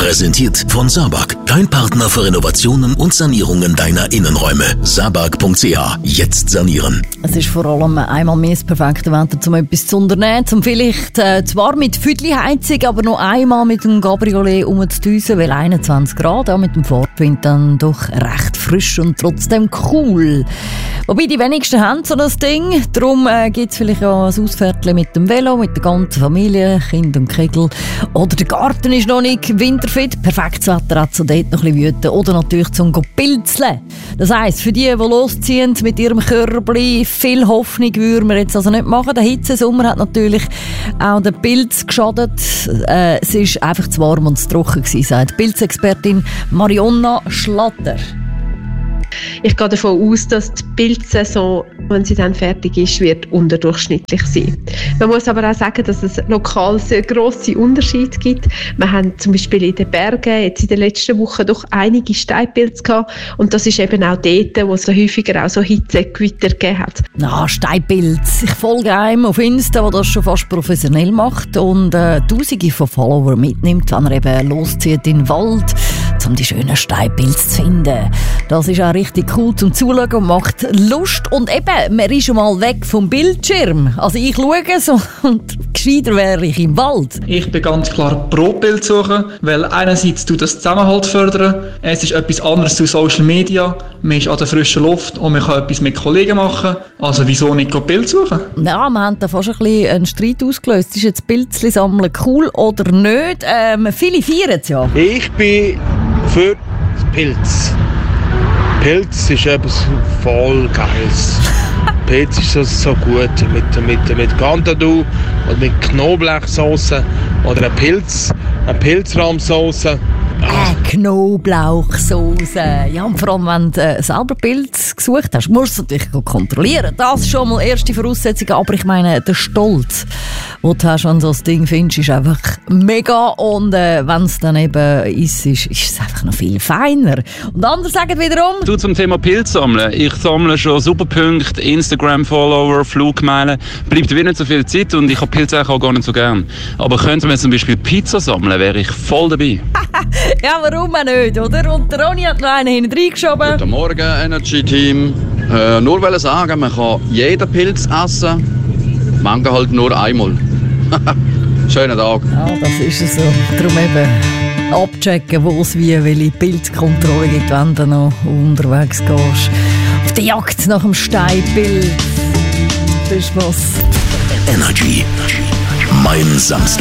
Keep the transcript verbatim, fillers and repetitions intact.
Präsentiert von Sabag. Dein Partner für Renovationen und Sanierungen deiner Innenräume. sabag punkt c h. Jetzt sanieren. Es ist vor allem einmal mehr das perfekte Wetter, um etwas zu unternehmen. Um vielleicht äh, zwar mit Füdli-Heizung, aber noch einmal mit dem Cabriolet umzudüsen, weil einundzwanzig Grad, auch mit dem Fahrtwind dann doch recht frisch und trotzdem cool. Wobei die wenigsten haben so das Ding. Darum äh, gibt es vielleicht auch ein Ausfährtchen mit dem Velo, mit der ganzen Familie, Kind und Kegel. Oder der Garten ist noch nicht winterfit. Perfektes Wetter hat so dort noch ein bisschen wüten. Oder natürlich zum Pilzeln. Das heisst, für die, die losziehen mit ihrem Körbli, viel Hoffnung würden wir jetzt also nicht machen. Der Hitzesommer hat natürlich auch den Pilz geschadet. Äh, es ist einfach zu warm und zu trocken gewesen, sagt die Pilzexpertin Marionna Schlatter. Ich gehe davon aus, dass die Pilzsaison, wenn sie dann fertig ist, wird unterdurchschnittlich sein. Man muss aber auch sagen, dass es lokal sehr grosse Unterschiede gibt. Wir haben zum Beispiel in den Bergen jetzt in den letzten Wochen doch einige Steinpilze gehabt. Und das ist eben auch dort, wo es häufiger auch so Hitzegewitter gegeben hat. Na, Steinpilz. Ich folge einem auf Insta, der das schon fast professionell macht und äh, Tausende von Followern mitnimmt, wenn er eben loszieht in den Wald, um die schönen Steinpilze zu finden. Das ist auch richtig cool zum Zuschauen und macht Lust. Und eben, man ist schon mal weg vom Bildschirm. Also ich schaue so und gescheiter wäre ich im Wald. Ich bin ganz klar pro Bildsuche, weil einerseits tut das Zusammenhalt fördern, es ist etwas anderes zu Social Media, man ist an der frischen Luft und man kann etwas mit Kollegen machen. Also wieso nicht Bild suchen? Ja, wir haben da fast ein bisschen einen Streit ausgelöst. Ist jetzt Pilzli sammeln cool oder nicht? Ähm, viele feiern es ja. Ich bin für das Pilz. Pilz ist etwas voll Geiles. Pilz ist so, so gut mit, mit, mit Gandadu oder mit Knoblauchsoße oder eine Pilz, eine Pilzrahmsoße. Äh, Knoblauchsoße. Ja, und vor allem, wenn du äh, selber Pilz gesucht hast, musst du es natürlich kontrollieren. Das ist schon mal erste Voraussetzung. Aber ich meine, der Stolz, den du hast, wenn du so ein Ding findest, ist einfach mega. Und äh, wenn es dann eben ist, ist, ist es einfach noch viel feiner. Und andere sagen wiederum... Du zum Thema Pilz sammeln. Ich sammle schon Superpunkte, Instagram-Follower, Flugmeilen. Bleibt wie nicht so viel Zeit und ich habe Pilze auch gar nicht so gern. Aber könnte man zum Beispiel Pizza sammeln, wäre ich voll dabei. Ja, warum auch nicht, oder? Und der Ronny hat noch einen hinten reingeschoben. Guten Morgen, Energy Team. Äh, nur wollte sagen, man kann jeden Pilz essen, manche halt nur einmal. Schönen Tag. Ja, das ist es so. Darum eben abchecken, wo es wie, welche Pilzkontrolle gibt, wenn du noch unterwegs gehst. Auf die Jagd nach dem Steinpilz. Das ist was. Energy. Mein Samstag.